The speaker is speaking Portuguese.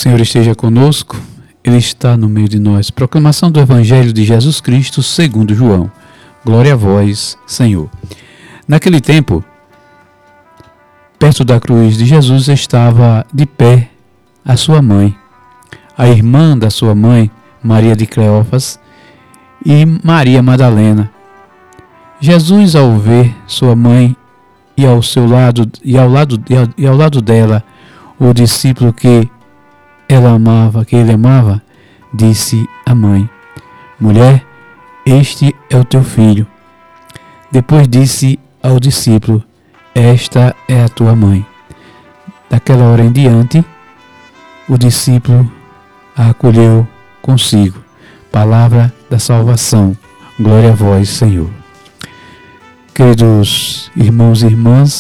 Senhor esteja conosco, Ele está no meio de nós. Proclamação do Evangelho de Jesus Cristo segundo João. Glória a vós, Senhor. Naquele tempo, perto da cruz de Jesus estava de pé a sua mãe, a irmã da sua mãe, Maria de Cleófas, e Maria Madalena. Jesus, ao ver sua mãe e ao lado dela o discípulo que ele amava, disse à mãe: Mulher, este é o teu filho. Depois disse ao discípulo: Esta é a tua mãe. Daquela hora em diante, o discípulo a acolheu consigo. Palavra da salvação. Glória a vós, Senhor. Queridos irmãos e irmãs,